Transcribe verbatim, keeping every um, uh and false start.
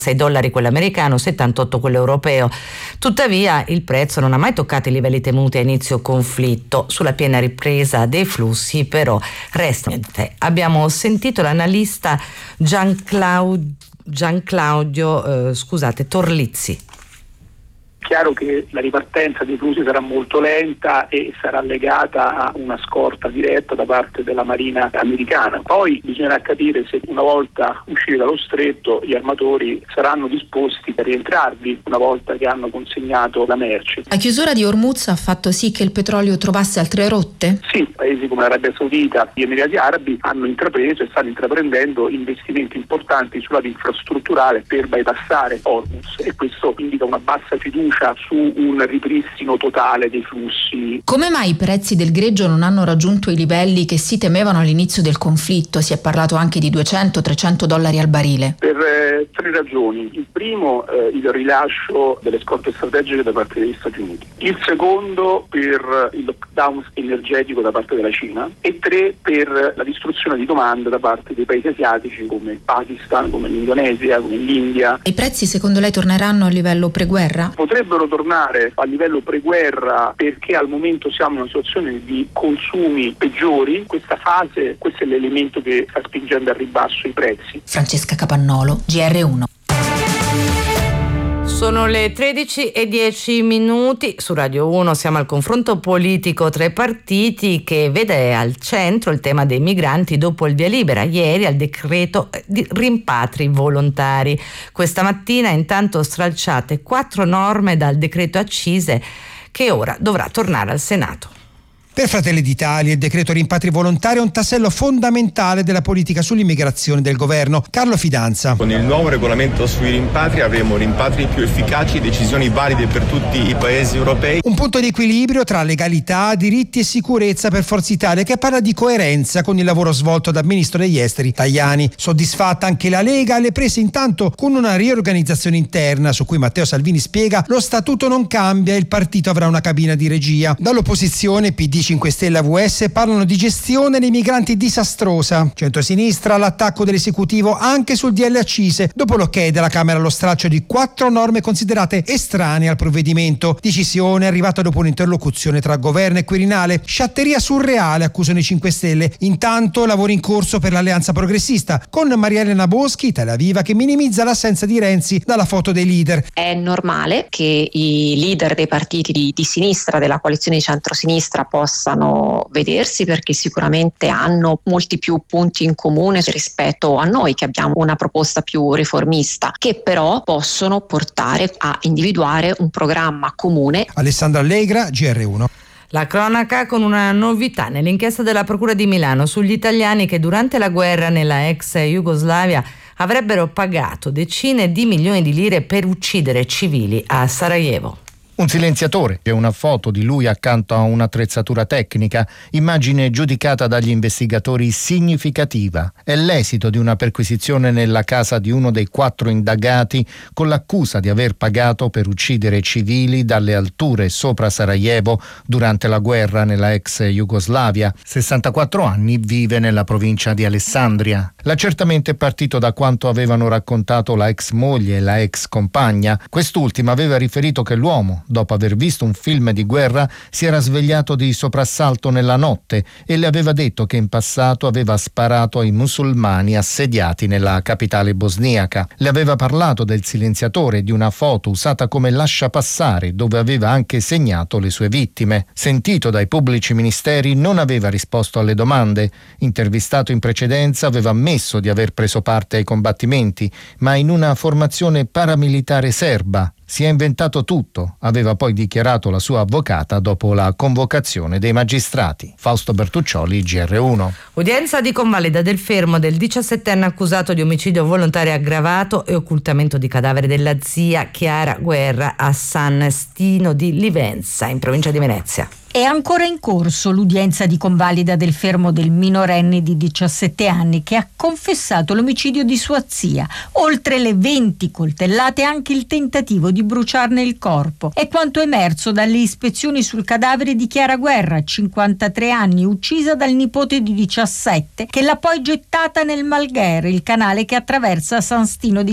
sei dollari quello americano, settantotto quello europeo. Tuttavia il prezzo non ha mai toccato i livelli temuti a inizio conflitto. Sulla piena ripresa dei flussi però resta niente. Abbiamo sentito l'analista Gianclaudio, Gianclaudio eh, scusate, Torlizzi. Chiaro che la ripartenza dei flussi sarà molto lenta e sarà legata a una scorta diretta da parte della Marina americana. Poi bisognerà capire se una volta usciti dallo stretto gli armatori saranno disposti a rientrarvi una volta che hanno consegnato la merce. La chiusura di Hormuz ha fatto sì che il petrolio trovasse altre rotte? Sì, paesi come l'Arabia Saudita, gli Emirati Arabi hanno intrapreso e stanno intraprendendo investimenti importanti sulla infrastrutturale per bypassare Hormuz, e questo indica una bassa fiducia su un ripristino totale dei flussi. Come mai i prezzi del greggio non hanno raggiunto i livelli che si temevano all'inizio del conflitto? Si è parlato anche di duecento trecento dollari al barile. Per eh, tre ragioni. Il primo, eh, il rilascio delle scorte strategiche da parte degli Stati Uniti. Il secondo, per il lockdown energetico da parte della Cina. E tre, per la distruzione di domanda da parte dei paesi asiatici come il Pakistan, come l'Indonesia, come l'India. I prezzi secondo lei torneranno a livello preguerra? Potrebbero tornare a livello preguerra perché al momento siamo in una situazione di consumi peggiori. Questa fase, questo è l'elemento che sta spingendo al ribasso i prezzi. Francesca Capannolo, G R uno. Sono le tredici e dieci minuti, su Radio uno siamo al confronto politico tra i partiti che vede al centro il tema dei migranti dopo il via libera ieri al decreto di rimpatri volontari. Questa mattina intanto stralciate quattro norme dal decreto accise che ora dovrà tornare al Senato. Per Fratelli d'Italia il decreto rimpatri volontari è un tassello fondamentale della politica sull'immigrazione del governo. Carlo Fidanza. Con il nuovo regolamento sui rimpatri avremo rimpatri più efficaci, decisioni valide per tutti i paesi europei. Un punto di equilibrio tra legalità, diritti e sicurezza per Forza Italia, che parla di coerenza con il lavoro svolto dal ministro degli esteri Tajani. Soddisfatta anche la Lega alle prese intanto con una riorganizzazione interna su cui Matteo Salvini spiega lo statuto non cambia e il partito avrà una cabina di regia. Dall'opposizione P D cinque Stelle e A V S parlano di gestione dei migranti disastrosa. Centrosinistra all'attacco dell'esecutivo anche sul D L accise dopo l'ok della Camera allo stralcio di quattro norme considerate estranee al provvedimento. Decisione arrivata dopo un'interlocuzione tra governo e Quirinale. Sciatteria surreale, accusano i cinque Stelle. Intanto lavori in corso per l'Alleanza Progressista con Maria Elena Boschi, Italia Viva, che minimizza l'assenza di Renzi dalla foto dei leader. È normale che i leader dei partiti di, di sinistra, della coalizione di centrosinistra, possano possano vedersi, perché sicuramente hanno molti più punti in comune rispetto a noi che abbiamo una proposta più riformista, che però possono portare a individuare un programma comune. Alessandra Allegra, G R uno. La cronaca con una novità nell'inchiesta della Procura di Milano sugli italiani che durante la guerra nella ex Jugoslavia avrebbero pagato decine di milioni di lire per uccidere civili a Sarajevo. Un silenziatore e una foto di lui accanto a un'attrezzatura tecnica, immagine giudicata dagli investigatori significativa. È l'esito di una perquisizione nella casa di uno dei quattro indagati con l'accusa di aver pagato per uccidere civili dalle alture sopra Sarajevo durante la guerra nella ex Jugoslavia. sessantaquattro anni, vive nella provincia di Alessandria. L'accertamento è partito da quanto avevano raccontato la ex moglie e la ex compagna. Quest'ultima aveva riferito che l'uomo, dopo aver visto un film di guerra, si era svegliato di soprassalto nella notte e le aveva detto che in passato aveva sparato ai musulmani assediati nella capitale bosniaca. Le aveva parlato del silenziatore e di una foto usata come lasciapassare dove aveva anche segnato le sue vittime. Sentito dai pubblici ministeri, non aveva risposto alle domande. Intervistato in precedenza, aveva ammesso di aver preso parte ai combattimenti, ma in una formazione paramilitare serba. Si è inventato tutto, aveva poi dichiarato la sua avvocata dopo la convocazione dei magistrati. Fausto Bertuccioli, G R uno. Udienza di convalida del fermo del diciassettenne accusato di omicidio volontario aggravato e occultamento di cadavere della zia Chiara Guerra a San Stino di Livenza, in provincia di Venezia. È ancora in corso l'udienza di convalida del fermo del minorenne di diciassette anni che ha confessato l'omicidio di sua zia. Oltre le venti coltellate, anche il tentativo di bruciarne il corpo. È quanto emerso dalle ispezioni sul cadavere di Chiara Guerra, cinquantatré anni, uccisa dal nipote di diciassette, che l'ha poi gettata nel Malghere, il canale che attraversa San Stino di